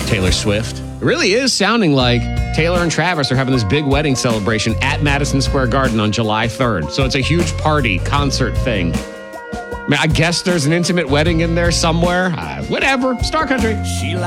Taylor Swift. It really is sounding like Taylor and Travis are having this big wedding celebration at Madison Square Garden on July 3rd. So it's a huge party, concert thing. I mean, I guess there's an intimate wedding in there somewhere. Whatever. Star Country.